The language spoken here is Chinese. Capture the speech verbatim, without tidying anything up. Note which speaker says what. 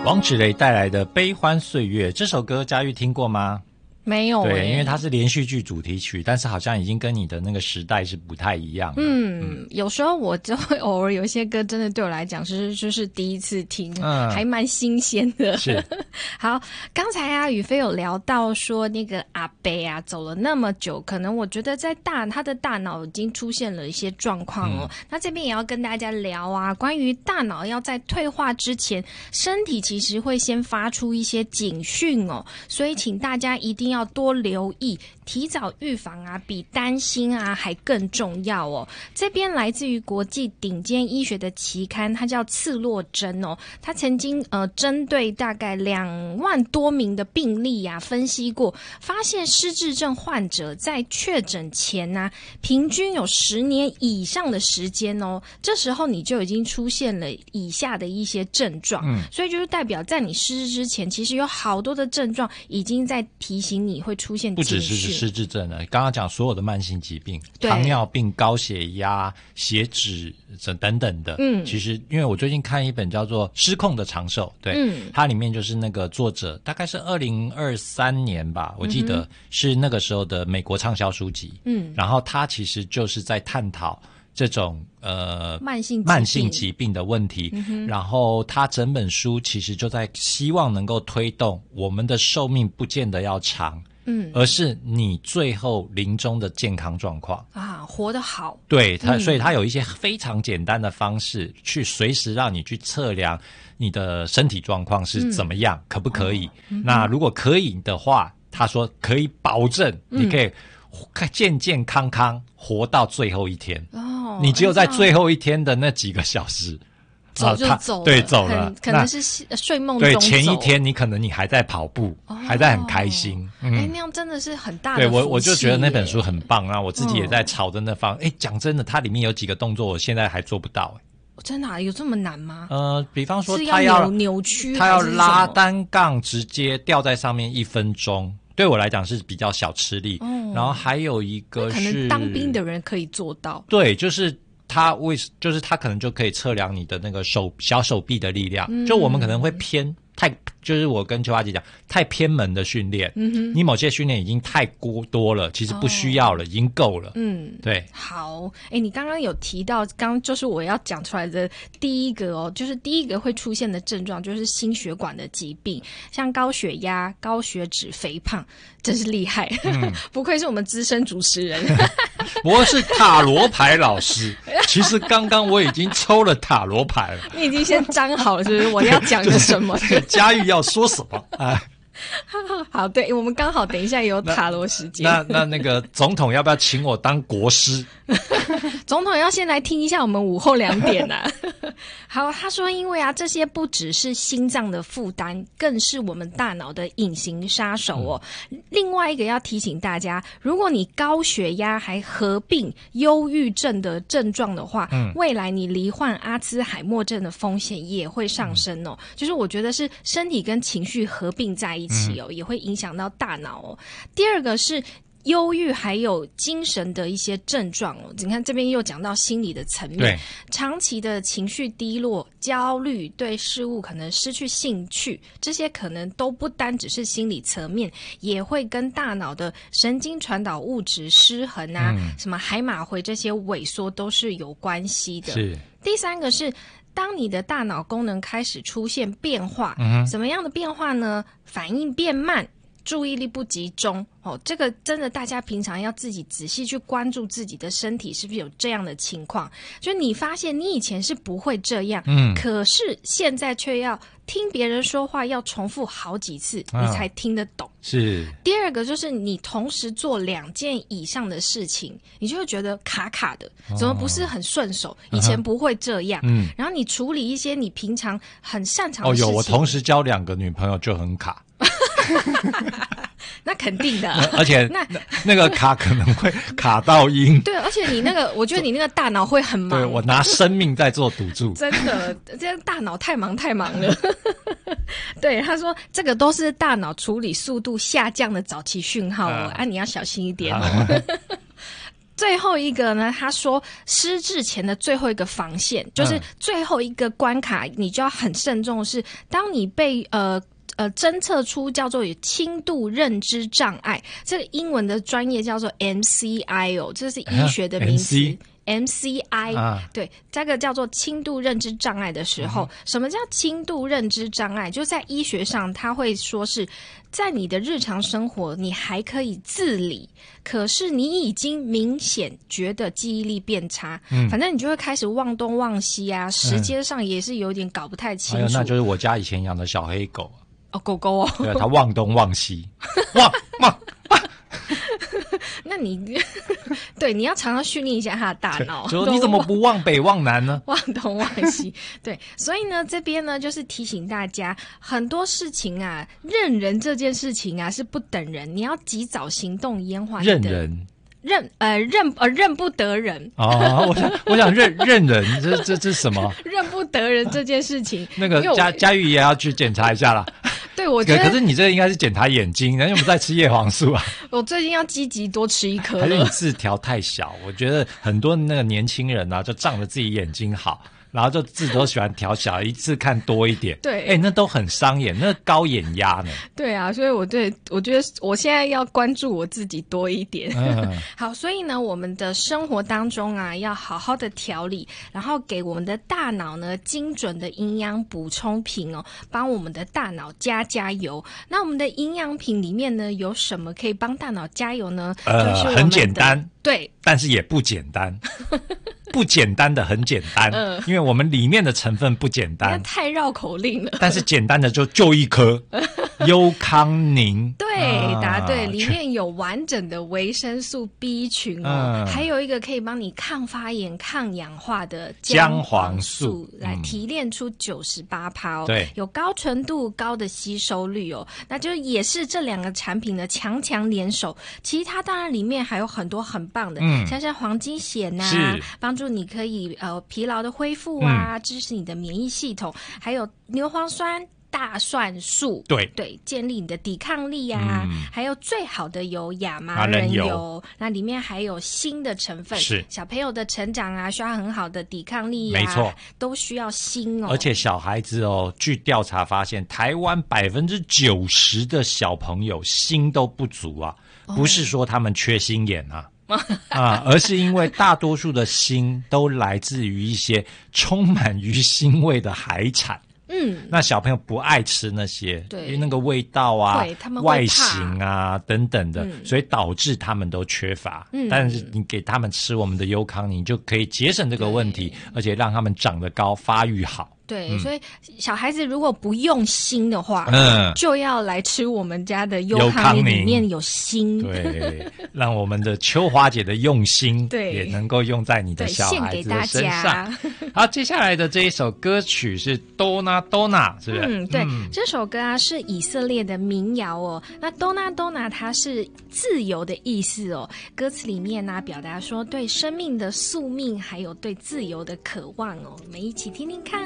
Speaker 1: 王芷蕾带来的《悲欢岁月》这首歌，佳玉听过吗？
Speaker 2: 没有、欸，
Speaker 1: 对，因为它是连续剧主题曲，但是好像已经跟你的那个时代是不太一样了。
Speaker 2: 嗯，嗯有时候我就会偶尔有一些歌，真的对我来讲是就是第一次听，嗯，还蛮新鲜的。
Speaker 1: 是，
Speaker 3: 好，刚才啊，宇飞有聊到说那个阿伯啊走了那么久，可能我觉得在大他的大脑已经出现了一些状况哦。嗯、那这边也要跟大家聊啊，关于大脑要在退化之前，身体其实会先发出一些警讯哦，所以请大家一定要多留意，提早预防啊，比担心啊还更重要哦。这边来自于国际顶尖医学的期刊，它叫刺络针哦。它曾经呃针对大概两万多名的病例啊分析过，发现失智症患者在确诊前啊，平均有十年以上的时间哦。这时候你就已经出现了以下的一些症状，嗯，所以就是代表在你失智之前，其实有好多的症状已经在提醒你会出现警讯。
Speaker 1: 不只是失智症了，刚刚讲所有的慢性疾病，糖尿病、高血压、血脂等等的。嗯，其实因为我最近看一本叫做《失控的长寿》，对，嗯，它里面就是那个作者大概是二零二三年吧，我记得是那个时候的美国畅销书籍。嗯，然后他其实就是在探讨这种呃
Speaker 2: 慢性
Speaker 1: 慢性疾病的问题，嗯、然后他整本书其实就在希望能够推动我们的寿命不见得要长。嗯，而是你最后临终的健康状况
Speaker 2: 啊，活得好。
Speaker 1: 对它，所以它有一些非常简单的方式，去随时让你去测量你的身体状况是怎么样，嗯、可不可以？哦嗯、那如果可以的话，他说可以保证你可以健健康康活到最后一天。哦，你只有在最后一天的那几个小时。
Speaker 2: 走就走了、啊，
Speaker 1: 对，走了，
Speaker 2: 可能是睡梦中走。
Speaker 1: 对，前一天你可能你还在跑步，哦、还在很开心。哎、
Speaker 2: 嗯欸，那样真的是很大的
Speaker 1: 对我，我就觉得那本书很棒啊！我自己也在朝着那方。哎、嗯，讲真的，它里面有几个动作，我现在还做不到、欸。
Speaker 2: 真的、啊、有这么难吗？
Speaker 1: 呃，比方说
Speaker 2: 他要扭曲，
Speaker 1: 他要拉单杠，直接吊在上面一分钟。对我来讲是比较小吃力。哦、然后还有一个是，
Speaker 2: 可能当兵的人可以做到。
Speaker 1: 对，就是。他为就是他可能就可以测量你的那个手小手臂的力量，嗯、就我们可能会偏太，就是我跟邱阿姐讲太偏门的训练，嗯哼，你某些训练已经太过多了，其实不需要了，哦、已经够了，嗯，对。
Speaker 2: 好，哎，你刚刚有提到，刚刚就是我要讲出来的第一个哦，就是第一个会出现的症状就是心血管的疾病，像高血压、高血脂、肥胖，真是厉害，嗯、不愧是我们资深主持人。
Speaker 1: 我是塔罗牌老师，其实刚刚我已经抽了塔罗牌了。
Speaker 2: 你已经先张好了，是不是？我要讲的什么？
Speaker 1: 佳玉要说什么？哎，
Speaker 2: 好，对，我们刚好等一下也有塔罗时间。
Speaker 1: 那那那个总统要不要请我当国师？
Speaker 2: 总统要先来听一下我们午后两点啊。好，他说因为啊，这些不只是心脏的负担，更是我们大脑的隐形杀手哦。嗯、另外一个要提醒大家，如果你高血压还合并忧郁症的症状的话，嗯、未来你罹患阿兹海默症的风险也会上升哦。嗯、就是我觉得是身体跟情绪合并在一起哦，嗯、也会影响到大脑哦。第二个是忧郁还有精神的一些症状哦，你看这边又讲到心理的层面，长期的情绪低落、焦虑，对事物可能失去兴趣，这些可能都不单只是心理层面，也会跟大脑的神经传导物质失衡啊，嗯、什么海马回这些萎缩都是有关系的。
Speaker 1: 是。
Speaker 2: 第三个是，当你的大脑功能开始出现变化，嗯、什么样的变化呢？反应变慢。注意力不集中哦，这个真的大家平常要自己仔细去关注自己的身体是不是有这样的情况。就你发现你以前是不会这样，嗯，可是现在却要听别人说话要重复好几次，啊、你才听得懂。
Speaker 1: 是。
Speaker 2: 第二个就是你同时做两件以上的事情，你就会觉得卡卡的，怎么不是很顺手？哦、以前不会这样。嗯。然后你处理一些你平常很擅长的事情。哦，
Speaker 1: 有，我同时交两个女朋友就很卡。
Speaker 2: 那肯定的，
Speaker 1: 而且那那个卡可能会卡到音。
Speaker 2: 对，而且你那个，我觉得你那个大脑会很忙。
Speaker 1: 对，我拿生命在做赌注。
Speaker 2: 真的，这样大脑太忙太忙了。对，他说这个都是大脑处理速度下降的早期讯号哦，啊，啊你要小心一点哦。 最后一个呢，他说失智前的最后一个防线，就是最后一个关卡，你就要很慎重的是，当你被呃。呃，侦测出叫做有轻度认知障碍，这个英文的专业叫做 M C I 哦，这是医学的名词。啊M C I、啊、对，这个叫做轻度认知障碍的时候、嗯、什么叫轻度认知障碍？就在医学上他会说是在你的日常生活你还可以自理，可是你已经明显觉得记忆力变差、嗯、反正你就会开始忘东忘西啊，时间上也是有点搞不太清楚、嗯、
Speaker 1: 还有那就是我家以前养的小黑狗
Speaker 2: 哦，狗狗哦，
Speaker 1: 对，它忘东忘西忘忘
Speaker 2: 那你对你要常常训练一下他的大脑，
Speaker 1: 就你怎么不忘北忘南呢？
Speaker 2: 忘东忘西，对，所以呢，这边呢就是提醒大家，很多事情啊，认人这件事情啊是不等人，你要及早行动，延缓
Speaker 1: 认人。
Speaker 2: 认呃认呃认不得人
Speaker 1: 哦，我想我想认认人，这这这是什么？
Speaker 2: 认不得人这件事情，
Speaker 1: 那个佳佳玉也要去检查一下啦。
Speaker 2: 对，我觉得，
Speaker 1: 可是你这个应该是检查眼睛，因为我们在吃叶黄素啊。
Speaker 2: 我最近要积极多吃一颗。
Speaker 1: 还是你字条太小？我觉得很多那个年轻人啊，就仗着自己眼睛好。然后就字都喜欢调小，一次看多一点。
Speaker 2: 对，
Speaker 1: 哎、欸，那都很伤眼，那高眼压呢？
Speaker 2: 对啊，所以我对我觉得我现在要关注我自己多一点。嗯、好，所以呢，我们的生活当中啊，要好好的调理，然后给我们的大脑呢精准的营养补充品哦，帮我们的大脑加加油。那我们的营养品里面呢，有什么可以帮大脑加油呢？
Speaker 1: 呃，
Speaker 2: 就是我们的
Speaker 1: 很简单，
Speaker 2: 对，
Speaker 1: 但是也不简单。不简单的很简单、嗯、因为我们里面的成分不简单，
Speaker 2: 那太绕口令了。
Speaker 1: 但是简单的就就一颗优康宁。
Speaker 2: 对，答对、啊，里面有完整的维生素 B 群哦、嗯，还有一个可以帮你抗发炎、抗氧化的姜黄素，来提炼出九十八趴哦。
Speaker 1: 对，
Speaker 2: 有高纯度、高的吸收率哦，那就也是这两个产品的强强联手。其他当然里面还有很多很棒的，嗯、像是黄金酰啊，帮助你可以呃疲劳的恢复啊、嗯，支持你的免疫系统，还有牛磺酸、大蒜素，
Speaker 1: 对
Speaker 2: 对，建立你的抵抗力啊、嗯，还有最好的油亚麻仁油，油那里面还有锌的成分，
Speaker 1: 是
Speaker 2: 小朋友的成长啊，需要很好的抵抗力啊，
Speaker 1: 没错，
Speaker 2: 都需要锌哦。
Speaker 1: 而且小孩子哦，据调查发现，台湾百分之九十的小朋友锌都不足啊，哦、不是说他们缺锌眼啊。啊，而是因为大多数的锌都来自于一些充满于腥味的海产。嗯，那小朋友不爱吃那些，对，因为那个味道啊、外形啊等等的、嗯，所以导致他们都缺乏。嗯，但是你给他们吃我们的优康宁，就可以节省这个问题，而且让他们长得高、发育好。
Speaker 2: 对、嗯，所以小孩子如果不用心的话，嗯，就要来吃我们家的优康宁，里面有锌。
Speaker 1: 对，让我们的秋华姐的用心，对，也能够用在你的小孩子的身上。好，接下来的这一首歌曲是 Donna Donna， 是不是？
Speaker 2: 嗯，对，嗯、这首歌啊是以色列的民谣哦。那 Donna Donna 它是自由的意思哦，歌词里面呢、啊、表达说对生命的宿命，还有对自由的渴望哦。我们一起听听看。